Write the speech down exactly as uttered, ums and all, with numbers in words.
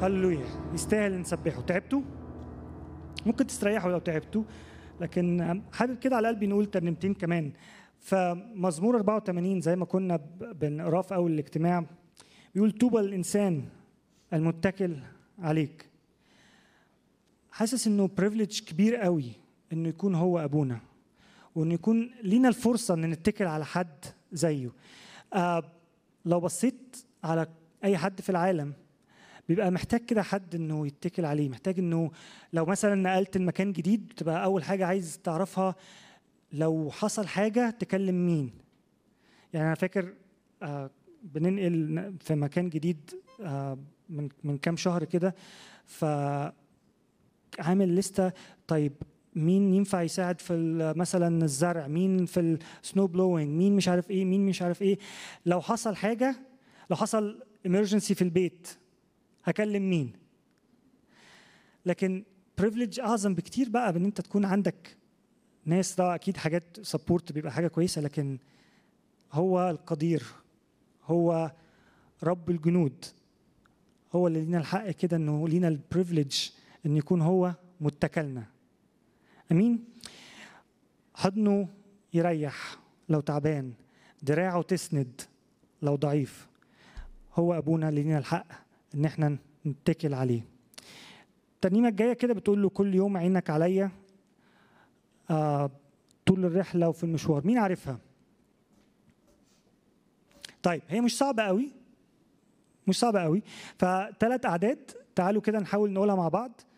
هللويا، يستاهل نسبحه. تعبتوا؟ ممكن تستريحوا لو تعبتوا، لكن حابب كده على قلبي نقول ترنيمتين كمان. فمزمور أربعة وثمانين زي ما كنا بنقراه في اول الاجتماع بيقول طوبى للانسان المتكل عليك. حاسس انه بريفليج كبير قوي انه يكون هو ابونا، وانه يكون لينا الفرصه ان نتكل على حد زيه. آه لو بصيت على اي حد في العالم بيبقى محتاج كده حد انه يتكل عليه، محتاج انه لو مثلا نقلت المكان جديد تبقى اول حاجه عايز تعرفها لو حصل حاجه تكلم مين. يعني انا فاكر آه بننقل في مكان جديد آه من من كام شهر كده، فعامل لستة. طيب مين ينفع يساعد في مثلا الزرع، مين في السنو بلوينج، مين مش عارف ايه، مين مش عارف ايه. لو حصل حاجه، لو حصل emergency في البيت هكلم مين؟ لكن بريفليج اعظم بكتير بقى بان انت تكون عندك ناس. ده اكيد حاجات سبورت بيبقى حاجه كويسه، لكن هو القدير، هو رب الجنود، هو اللي لينا الحق كده انه لينا البريفليج ان يكون هو متكلنا. امين. حضنه يريح لو تعبان، دراعه تسند لو ضعيف. هو ابونا اللي لينا الحق ان احنا نتكل عليه. الترنيمه الجايه كده بتقول له كل يوم عينك عليا آه طول الرحله وفي المشوار. مين عارفها؟ طيب هي مش صعبه قوي، مش صعبه قوي. فثلاث اعداد تعالوا كده نحاول نقولها مع بعض.